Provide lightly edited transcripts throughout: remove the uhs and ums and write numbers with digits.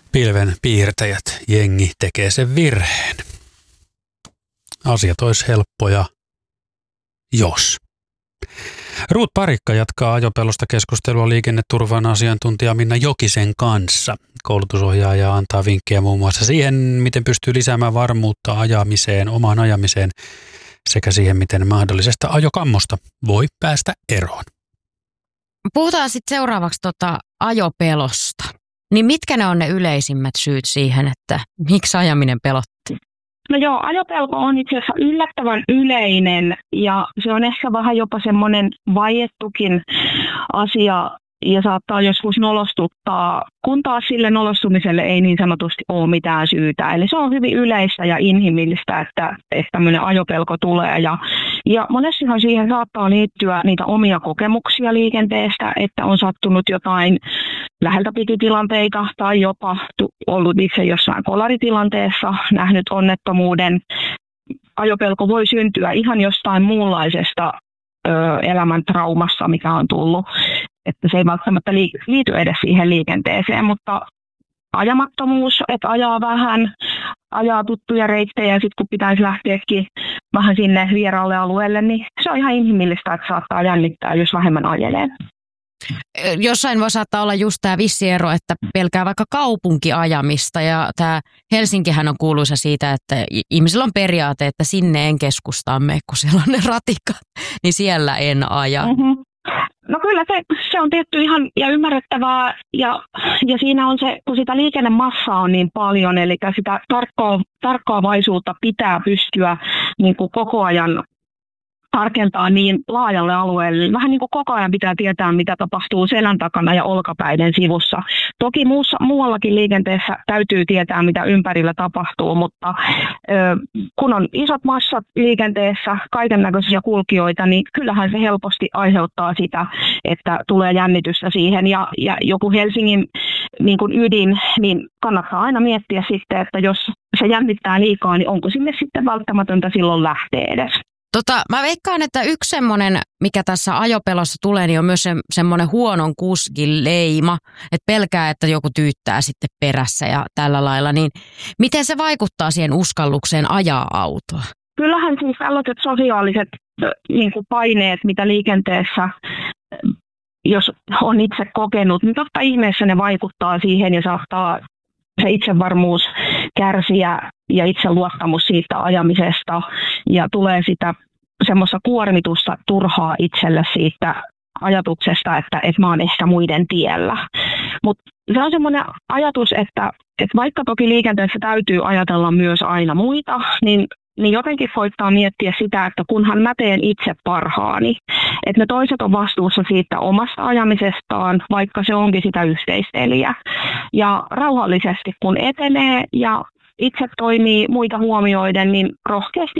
Pilven piirtäjät jengi tekee sen virheen. Asiat olisi helppoja, jos. Ruut Parikka jatkaa ajopelosta keskustelua liikenneturvan asiantuntija Minna Jokisen kanssa. Koulutusohjaaja antaa vinkkejä muun muassa siihen, miten pystyy lisäämään varmuutta omaan ajamiseen sekä siihen, miten mahdollisesta ajokammosta voi päästä eroon. Puhutaan sitten seuraavaksi ajopelosta. Niin mitkä ne on ne yleisimmät syyt siihen, että miksi ajaminen pelotti? No joo, ajopelko on itse asiassa yllättävän yleinen ja se on ehkä vähän jopa semmoinen vaiettukin asia ja saattaa joskus nolostuttaa, kun taas sille nolostumiselle ei niin sanotusti ole mitään syytä. Eli se on hyvin yleistä ja inhimillistä, että tämmöinen ajopelko tulee. Ja monestihan siihen saattaa liittyä niitä omia kokemuksia liikenteestä, että on sattunut jotain läheltä piti tilanteita tai jopa ollut itse jossain kolaritilanteessa, nähnyt onnettomuuden. Ajopelko voi syntyä ihan jostain muunlaisesta elämän traumassa, mikä on tullut. Että se ei välttämättä liity edes siihen liikenteeseen, mutta ajamattomuus, että ajaa vähän, ajaa tuttuja reittejä ja sitten kun pitäisi lähteäkin vähän sinne vieraalle alueelle, niin se on ihan inhimillistä, että saattaa jännittää, jos vähemmän ajelee. Jossain voi saattaa olla just tämä vissi ero, että pelkää vaikka kaupunkiajamista ja tämä Helsinkihän on kuuluisa siitä, että ihmisillä on periaate, että sinne en keskustaan mene, kun siellä on ne ratikat, niin siellä en aja. Mm-hmm. No kyllä se on tietty ihan ja ymmärrettävää ja siinä on se, kun sitä liikennemassaa on niin paljon, eli sitä tarkkaavaisuutta pitää pystyä niin kuin koko ajan tarkentaa niin laajalle alueelle. Vähän niin kuin koko ajan pitää tietää, mitä tapahtuu selän takana ja olkapäiden sivussa. Toki muuallakin liikenteessä täytyy tietää, mitä ympärillä tapahtuu, mutta kun on isot massat liikenteessä, kaikennäköisiä kulkijoita, niin kyllähän se helposti aiheuttaa sitä, että tulee jännitystä siihen. Ja joku Helsingin niin kuin ydin, niin kannattaa aina miettiä sitten, että jos se jännittää liikaa, niin onko sinne sitten välttämätöntä silloin lähteä edes. Mä veikkaan, että yksi semmoinen, mikä tässä ajopelossa tulee, niin on myös semmoinen huonon kuskin leima, että pelkää, että joku tyyttää sitten perässä ja tällä lailla. Niin miten se vaikuttaa siihen uskallukseen ajaa autoa? Kyllähän siis tällaiset sosiaaliset niin kuin paineet, mitä liikenteessä, jos on itse kokenut, niin totta ihmeessä ne vaikuttaa siihen ja saattaa se itsevarmuus kärsiä ja itseluottamus siitä ajamisesta ja tulee sitä semmoista kuormitusta turhaa itselle siitä ajatuksesta, että mä oon ehkä muiden tiellä. Mutta se on semmoinen ajatus, että vaikka toki liikenteessä täytyy ajatella myös aina muita, niin jotenkin koittaa miettiä sitä, että kunhan mä teen itse parhaani, että ne toiset on vastuussa siitä omasta ajamisestaan, vaikka se onkin sitä yhteisteliä. Ja rauhallisesti kun etenee ja itse toimii muita huomioiden, niin rohkeasti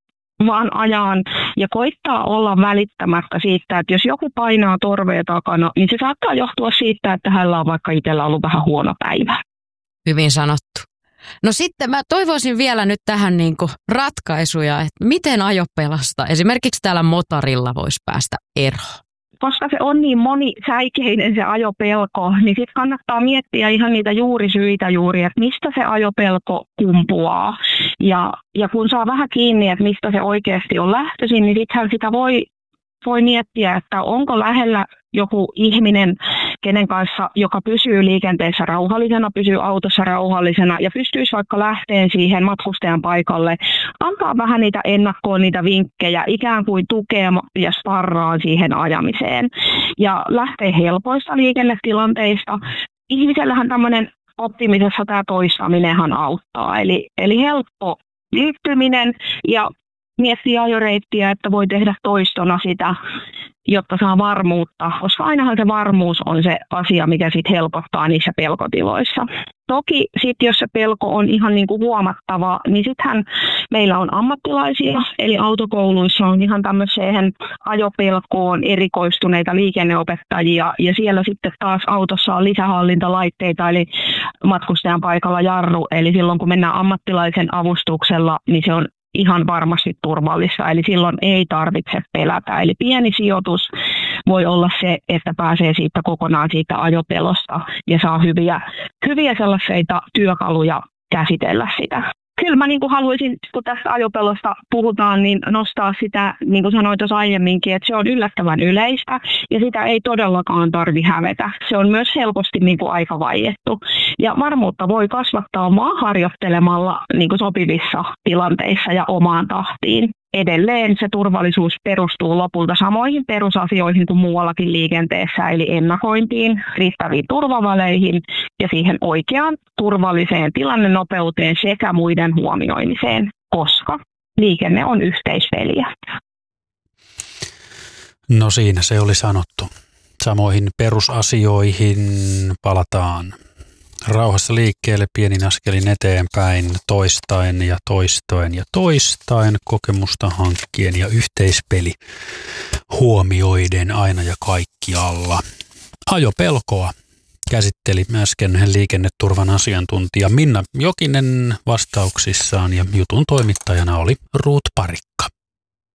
vaan ajaan ja koittaa olla välittämättä siitä, että jos joku painaa torvea takana, niin se saattaa johtua siitä, että hänellä on vaikka itsellä ollut vähän huono päivä. Hyvin sanottu. No sitten mä toivoisin vielä nyt tähän niin kuin ratkaisuja, että miten ajopelasta esimerkiksi täällä motorilla voisi päästä eroon. Koska se on niin monisäikeinen se ajopelko, niin sitten kannattaa miettiä ihan niitä juurisyitä juuri, että mistä se ajopelko kumpuaa. Ja kun saa vähän kiinni, että mistä se oikeasti on lähtöisin, niin sittenhän sitä voi miettiä, että onko lähellä joku ihminen, kenen kanssa, joka pysyy liikenteessä rauhallisena, pysyy autossa rauhallisena ja pystyisi vaikka lähteen siihen matkustajan paikalle, antaa vähän niitä ennakkoon, niitä vinkkejä, ikään kuin tukea ja sparraa siihen ajamiseen. Ja lähtee helpoista liikennetilanteista. Ihmisellähän tämmöinen optimisessa tämä toistaminenhan auttaa. Eli helppo liittyminen ja miettiä ajoreittiä, että voi tehdä toistona sitä, jotta saa varmuutta, koska ainahan se varmuus on se asia, mikä sitten helpottaa niissä pelkotiloissa. Toki sitten, jos se pelko on ihan niin kuin huomattava, niin sittenhän meillä on ammattilaisia, eli autokouluissa on ihan tämmöiseen ajopelkoon erikoistuneita liikenneopettajia, ja siellä sitten taas autossa on lisähallintalaitteita, eli matkustajan paikalla jarru, eli silloin kun mennään ammattilaisen avustuksella, niin se on ihan varmasti turvallista, eli silloin ei tarvitse pelätä. Eli pieni sijoitus, voi olla se, että pääsee siitä kokonaan siitä ajopelosta ja saa hyviä sellaisia työkaluja käsitellä sitä. Kyllä mä niin kuin haluaisin, kun tästä ajopelosta puhutaan, niin nostaa sitä, niin kuin sanoin tuossa aiemminkin, että se on yllättävän yleistä ja sitä ei todellakaan tarvitse hävetä. Se on myös helposti niin kuin aika vaiettu. Ja varmuutta voi kasvattaa harjoittelemalla niin kuin sopivissa tilanteissa ja omaan tahtiin. Edelleen se turvallisuus perustuu lopulta samoihin perusasioihin kuin muuallakin liikenteessä, eli ennakointiin, riittäviin turvaväleihin ja siihen oikeaan turvalliseen tilannenopeuteen sekä muiden huomioimiseen, koska liikenne on yhteispeliä. No siinä se oli sanottu. Samoihin perusasioihin palataan rauhassa liikkeelle, pienin askelin eteenpäin, toistaen ja toistoen ja toistaen, kokemusta hankkien ja yhteispeli huomioiden aina ja kaikkialla. Ajopelkoa käsitteli äsken liikenneturvan asiantuntija Minna Jokinen vastauksissaan ja jutun toimittajana oli Ruut Parikka.